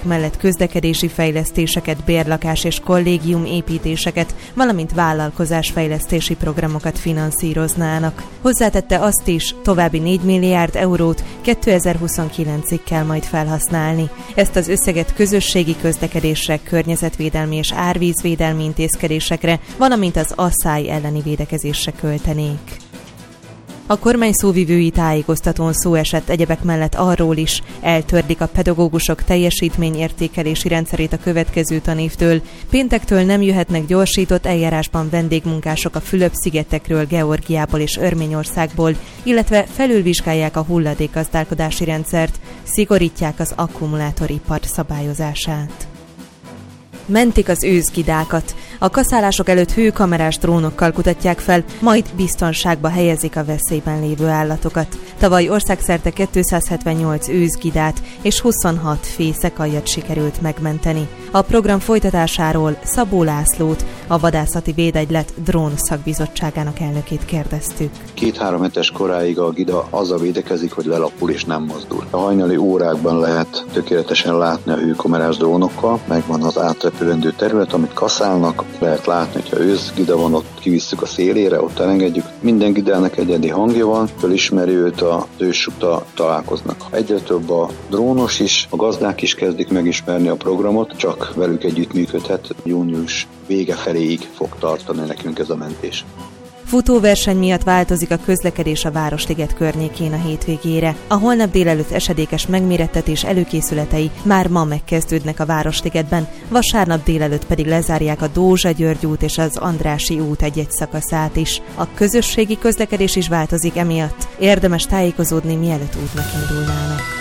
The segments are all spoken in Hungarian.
mellett közlekedési fejlesztéseket, bérlakás és kollégium építéseket, valamint vállalkozásfejlesztési programokat finanszíroznának. Hozzátette azt is, további 4 milliárd eurót 2029-ig kell majd felhasználni. Ezt az összeget közösségi közlekedésre, környezetvédelmi és árvízvédelmi intézkedésekre, valamint az asszály elleni védekezésre költenék. A kormány szóvivői tájékoztatón szó esett egyebek mellett arról is, eltörlik a pedagógusok teljesítményértékelési rendszerét a következő tanévtől. Péntektől nem jöhetnek gyorsított eljárásban vendégmunkások a Fülöp-szigetekről, Georgiából és Örményországból, illetve felülvizsgálják a hulladékgazdálkodási rendszert, szigorítják az akkumulátoripar szabályozását. Mentik az őszgidákat. A kaszálások előtt hőkamerás drónokkal kutatják fel, majd biztonságba helyezik a veszélyben lévő állatokat. Tavaly országszerte 278 őszgidát és 26 fészekaljat sikerült megmenteni. A program folytatásáról Szabó Lászlót, a Vadászati Védegylet drón szakbizottságának elnökét kérdeztük. 2-3 hetes koráig a gida azzal védekezik, hogy lelapul és nem mozdul. A hajnali órákban lehet tökéletesen látni a hőkamerás drónokkal, megvan az átrepülendő terület, amit kaszálnak, lehet látni, hogyha őszgida van, ott kivisszük a szélére, ott elengedjük. Minden gidának egyedi hangja van, fölismeri őt az őssuta, találkoznak. Egyre több a drónos is, a gazdák is kezdik megismerni a programot, csak velük együttműködhet. Június vége feléig fog tartani nekünk ez a mentés. Futóverseny miatt változik a közlekedés a Városliget környékén a hétvégére. A holnap délelőtt esedékes megmérettetés előkészületei már ma megkezdődnek a Városligetben, vasárnap délelőtt pedig lezárják a Dózsa-György út és az Andrássy út egy-egy szakaszát is. A közösségi közlekedés is változik emiatt. Érdemes tájékozódni, mielőtt útnak indulnának.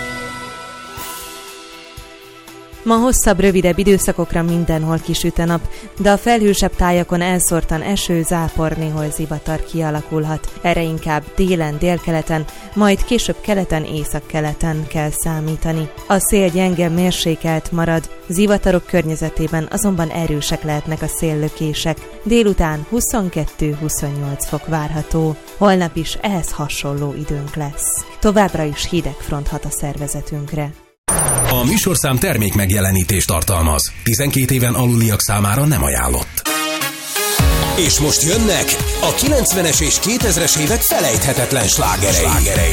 Ma hosszabb, rövidebb időszakokra mindenhol kisüt a nap, de a felhősebb tájakon elszórtan eső, zápor, néhol zivatar kialakulhat. Erre inkább délen, délkeleten, majd később keleten, északkeleten kell számítani. A szél gyenge, mérsékelt marad, zivatarok környezetében azonban erősek lehetnek a széllökések. Délután 22-28 fok várható. Holnap is ehhez hasonló időnk lesz. Továbbra is hideg front hat a szervezetünkre. A műsorszám termék megjelenítést tartalmaz. 12 éven aluliak számára nem ajánlott. És most jönnek a 90-es és 2000-es évek felejthetetlen slágerei.